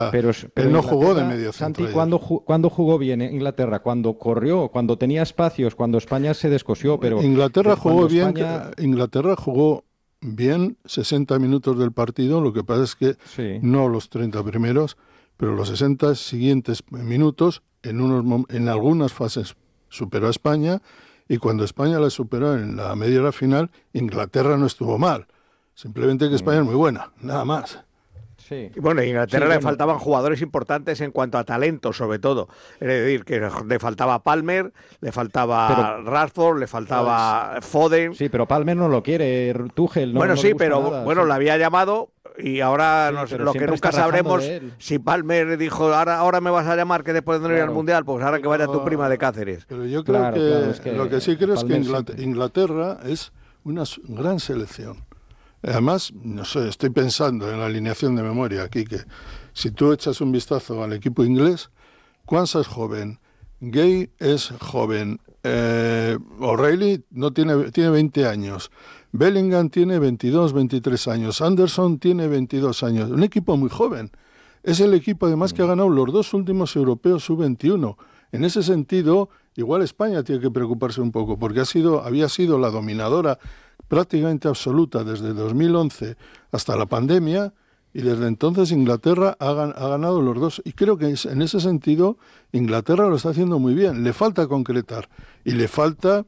Pero él no jugó de medio Santi, centro. ¿cuándo jugó bien Inglaterra? Cuando corrió, cuando tenía espacios, cuando España se descosió, pero Inglaterra jugó bien, España... Inglaterra jugó bien 60 minutos del partido, lo que pasa es que Sí. no los 30 primeros, pero los 60 siguientes minutos, en algunas fases superó a España, y cuando España la superó en la media hora final, Inglaterra no estuvo mal. Simplemente que España es muy buena, nada más. Sí. Y bueno, a Inglaterra Sí, le bueno. faltaban jugadores importantes en cuanto a talento, sobre todo. Es decir, que le faltaba Palmer, le faltaba Rashford, le faltaba Foden. Sí, pero Palmer no lo quiere, Tuchel, no, Bueno, no sí, le gusta pero nada, bueno, sí. le había llamado y ahora Sí, pero lo que siempre nunca está rajando sabremos de él. si Palmer dijo, ahora me vas a llamar que después de no ir al Claro. Mundial, pues ahora que vaya tu prima de Cáceres. Pero yo creo Claro, que, claro, es que lo que sí creo es que Palmer siempre... Inglaterra es una gran selección. Además, no sé, estoy pensando en la alineación de memoria aquí, que si tú echas un vistazo al equipo inglés, Quansah es joven, Gay es joven, O'Reilly tiene 20 años, Bellingham tiene 22, 23 años, Anderson tiene 22 años, un equipo muy joven. Es el equipo además que ha ganado los 2 últimos europeos sub-21. En ese sentido, igual España tiene que preocuparse un poco, porque había sido la dominadora prácticamente absoluta desde 2011 hasta la pandemia, y desde entonces Inglaterra ha ganado los 2. Y creo que en ese sentido Inglaterra lo está haciendo muy bien. Le falta concretar y le falta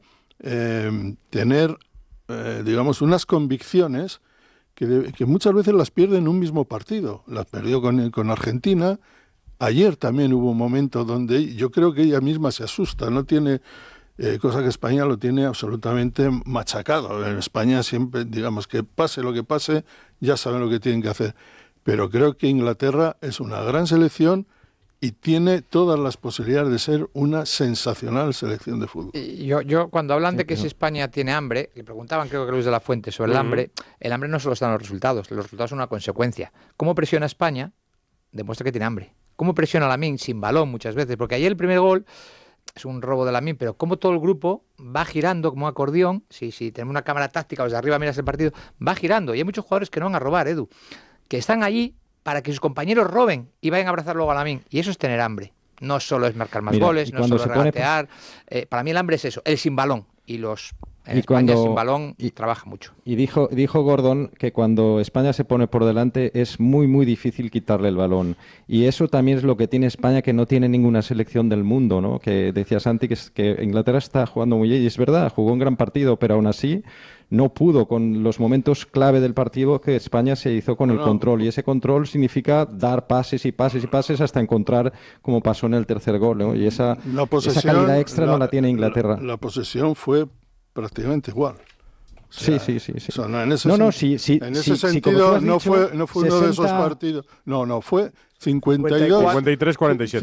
tener, digamos, unas convicciones que muchas veces las pierde en un mismo partido. Las perdió con Argentina. Ayer también hubo un momento donde yo creo que ella misma se asusta, no tiene... cosa que España lo tiene absolutamente machacado. En España siempre, digamos, que pase lo que pase, ya saben lo que tienen que hacer. Pero creo que Inglaterra es una gran selección y tiene todas las posibilidades de ser una sensacional selección de fútbol. Yo cuando hablan de que si España tiene hambre, le preguntaban, creo que Luis de la Fuente, sobre el hambre no solo está en los resultados son una consecuencia. ¿Cómo presiona España? Demuestra que tiene hambre. ¿Cómo presiona a Lamine sin balón muchas veces? Porque ayer el primer gol es un robo de Lamine, pero como todo el grupo va girando como un acordeón, si tenemos una cámara táctica o desde arriba miras el partido, va girando, y hay muchos jugadores que no van a robar, Edu, que están allí para que sus compañeros roben y vayan a abrazar luego a Lamine, y eso es tener hambre. No solo es marcar más goles, no solo es regatear, para mí el hambre es eso, el sin balón, y en España sin balón trabaja mucho. Y dijo Gordon que cuando España se pone por delante es muy, muy difícil quitarle el balón. Y eso también es lo que tiene España, que no tiene ninguna selección del mundo, ¿no? Que decía Santi que Inglaterra está jugando muy bien, y es verdad, jugó un gran partido, pero aún así no pudo con los momentos clave del partido que España se hizo con el control. Y ese control significa dar pases y pases y pases hasta encontrar, como pasó en el tercer gol, ¿no? Y esa calidad extra no la tiene Inglaterra. La posesión fue prácticamente igual. O sea, sí. O sea, en ese sentido no fue uno de esos partidos. No, fue 52, 53-47.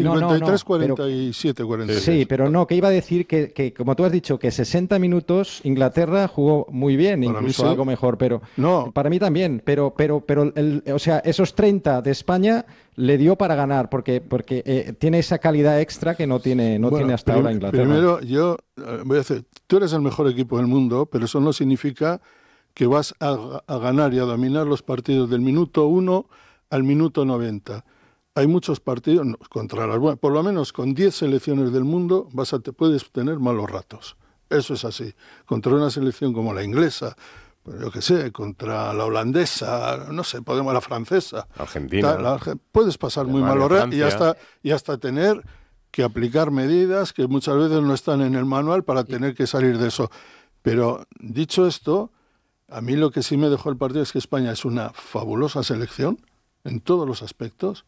53-47. Sí, pero no, que iba a decir que, como tú has dicho, que 60 minutos Inglaterra jugó muy bien, para incluso algo mejor, pero para mí también, pero o sea, esos 30 de España le dio para ganar, porque tiene esa calidad extra que no tiene hasta ahora Inglaterra. Primero, yo voy a decir, tú eres el mejor equipo del mundo, pero eso no significa que vas a ganar y a dominar los partidos del minuto 1 al minuto 90. Hay muchos partidos contra las buenas, por lo menos con 10 selecciones del mundo puedes tener malos ratos. Eso es así. Contra una selección como la inglesa, pues yo qué sé, contra la holandesa, no sé, la francesa, Argentina, puedes pasar muy malos ratos y hasta tener que aplicar medidas que muchas veces no están en el manual para tener que salir de eso. Pero dicho esto, a mí lo que sí me dejó el partido es que España es una fabulosa selección en todos los aspectos,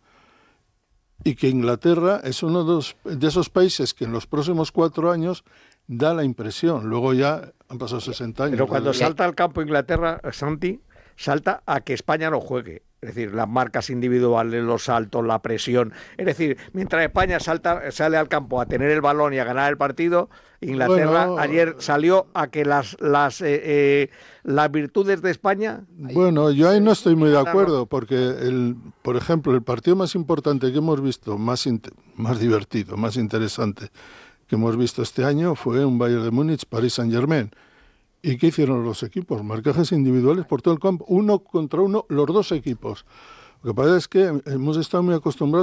y que Inglaterra es uno de esos países que en los próximos 4 años da la impresión. Luego ya han pasado 60 años. Pero cuando salta al campo Inglaterra, Santi, salta a que España no juegue. Es decir, las marcas individuales, los saltos, la presión. Es decir, mientras España sale al campo a tener el balón y a ganar el partido, Inglaterra ayer salió a que las virtudes de España... Bueno, yo ahí no estoy muy de acuerdo, porque, por ejemplo, el partido más importante que hemos visto, más divertido, más interesante que hemos visto este año fue un Bayern de Múnich, Paris Saint-Germain. ¿Y qué hicieron los equipos? Marcajes individuales por todo el campo, 1 contra 1, los dos equipos. Lo que pasa es que hemos estado muy acostumbrados